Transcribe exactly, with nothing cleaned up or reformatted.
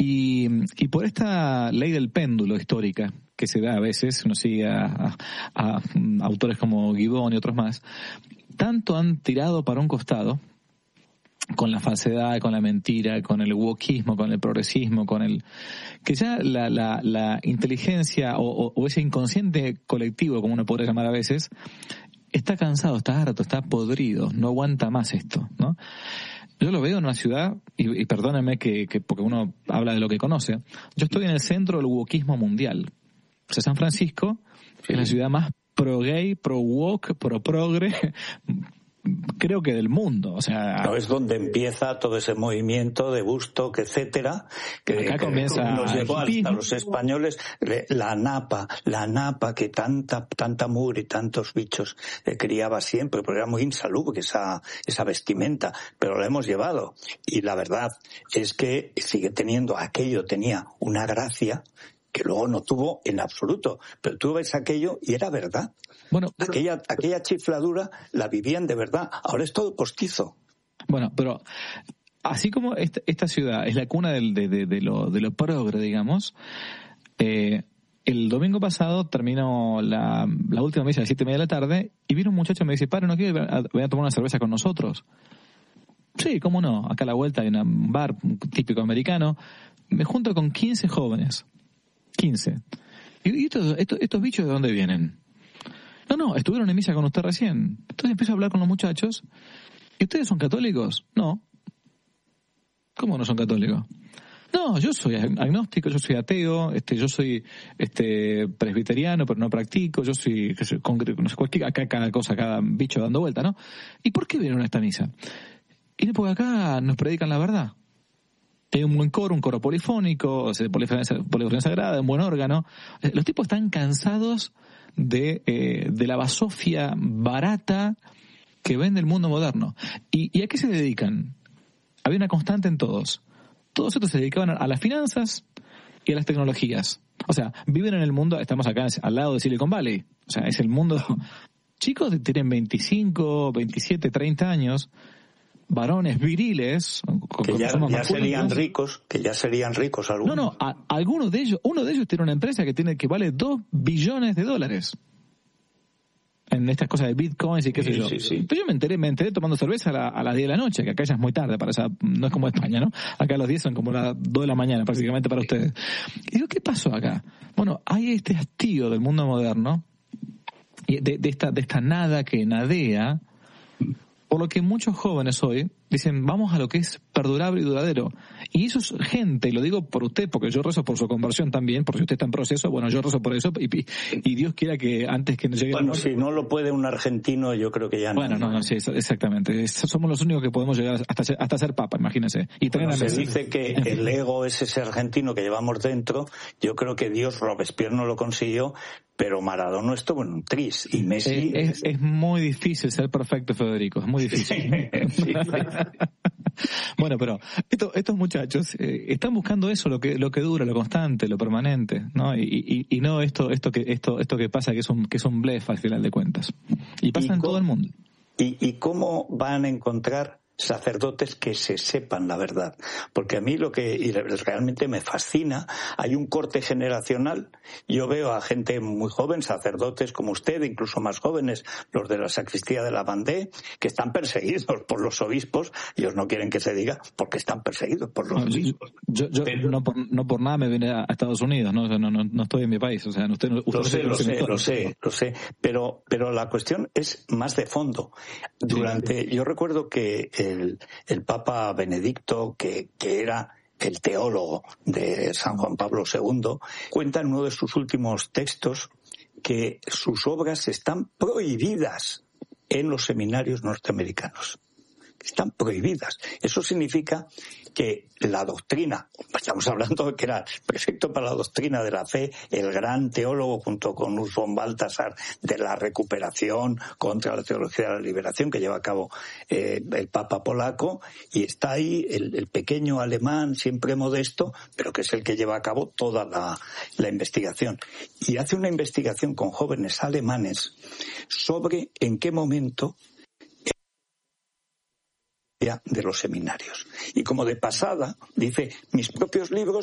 Y, y por esta ley del péndulo histórica que se da a veces, uno sigue a, a, a autores como Guibón y otros más, tanto han tirado para un costado, con la falsedad, con la mentira, con el wokismo, con el progresismo, con el que ya la la, la inteligencia o, o, o ese inconsciente colectivo, como uno podría llamar a veces, está cansado, está harto, está podrido, no aguanta más esto, ¿no? Yo lo veo en una ciudad, y, y perdónenme que, que porque uno habla de lo que conoce, yo estoy en el centro del wokismo mundial. O sea, San Francisco sí. es la ciudad más pro-gay, pro-woke, pro-progre, creo que del mundo, o sea... No, es donde empieza todo ese movimiento de Woodstock, etcétera, que, acá que comienza nos llevó hasta los españoles, la napa, la napa que tanta tanta mugre y tantos bichos eh, criaba siempre, porque era muy insalubre esa, esa vestimenta, pero la hemos llevado. Y la verdad es que sigue teniendo, aquello tenía una gracia que luego no tuvo en absoluto, pero tú ves aquello y era verdad. Bueno, aquella aquella chifladura la vivían de verdad. Ahora es todo postizo. Bueno, pero así como esta, esta ciudad es la cuna del, de, de, de lo de lo progre, digamos, eh, el domingo pasado terminó la, la última misa a las siete y media de la tarde y vino un muchacho y me dice, "Padre, ¿no quiere ir a, a tomar una cerveza con nosotros?" Sí, cómo no. Acá a la vuelta hay un bar típico americano. Me junto con quince jóvenes. quince. ¿Y estos, estos, estos bichos de dónde vienen? No, no, estuvieron en misa con usted recién. Entonces empiezo a hablar con los muchachos. ¿Y ustedes son católicos? No. ¿Cómo no son católicos? No, yo soy agnóstico, yo soy ateo, este, yo soy este presbiteriano, pero no practico, yo soy, yo soy no sé, cualquier, acá cada cosa, cada bicho dando vuelta, ¿no? ¿Y por qué vienen a esta misa? Y porque acá nos predican la verdad. Hay un buen coro, un coro polifónico, o sea, polifonía, polifonía sagrada, un buen órgano. Los tipos están cansados de, eh, de la basofia barata que vende el mundo moderno. ¿Y, ¿Y a qué se dedican? Había una constante en todos. Todos estos se dedicaban a las finanzas y a las tecnologías. O sea, viven en el mundo, estamos acá al lado de Silicon Valley. O sea, es el mundo... Chicos que tienen veinticinco, veintisiete, treinta años... varones viriles que ya, ya serían ricos, que ya serían ricos algunos. No, no, a, algunos de ellos, uno de ellos tiene una empresa que tiene que vale dos billones de dólares en estas cosas de bitcoins y qué sé sí, yo. Sí, sí. Pero yo me enteré, me enteré tomando cerveza a, la, a las diez de la noche, que acá ya es muy tarde para esa, no es como España, ¿no? Acá a las diez son como las dos de la mañana prácticamente para ustedes. Y digo, ¿qué pasó acá? Bueno, hay este hastío del mundo moderno, de, de esta, de esta nada que nadea, por lo que muchos jóvenes hoy dicen, vamos a lo que es perdurable y duradero. Y eso es gente, y lo digo por usted, porque yo rezo por su conversión también, porque usted está en proceso, bueno, yo rezo por eso, y, y Dios quiera que antes que nos llegue... Bueno, si no lo puede un argentino, yo creo que ya no. Bueno, no, no, sí, exactamente. Somos los únicos que podemos llegar hasta ser, hasta ser papa, imagínese. Y bueno, a se dice que el ego es ese argentino que llevamos dentro. Yo creo que Dios, Robespierre no lo consiguió, pero Maradona estuvo en un tris, y Messi... Es, es, es muy difícil ser perfecto, Federico, es muy difícil. Sí, sí. Bueno, pero esto, estos muchachos eh, están buscando eso, lo que lo que dura, lo constante, lo permanente, ¿no? Y, y, y no esto esto que esto esto que pasa que es un que es un blef al final de cuentas. Y pasa ¿Y en cómo, todo el mundo. Y, y cómo van a encontrar sacerdotes que se sepan la verdad, porque a mí lo que y realmente me fascina, hay un corte generacional. Yo veo a gente muy joven, sacerdotes como usted, incluso más jóvenes, los de la sacristía de la Bandé, que están perseguidos por los obispos. Ellos no quieren que se diga porque están perseguidos por los no, obispos. Yo, yo Pero, no, por, no por nada me vine a Estados Unidos, no, no, no, no estoy en mi país, o sea, usted, usted lo sé, lo sé, lo sé, lo sé, pero pero la cuestión es más de fondo. Durante, sí, sí. Yo recuerdo que El, el Papa Benedicto, que, que era el teólogo de San Juan Pablo segundo, cuenta en uno de sus últimos textos que sus obras están prohibidas en los seminarios norteamericanos. Están prohibidas. Eso significa que la doctrina, estamos hablando de que era perfecto para la doctrina de la fe, el gran teólogo junto con Urs von Balthasar de la recuperación contra la teología de la liberación que lleva a cabo eh, el Papa polaco, y está ahí el, el pequeño alemán, siempre modesto, pero que es el que lleva a cabo toda la, la investigación. Y hace una investigación con jóvenes alemanes sobre en qué momento de los seminarios. Y como de pasada, dice, mis propios libros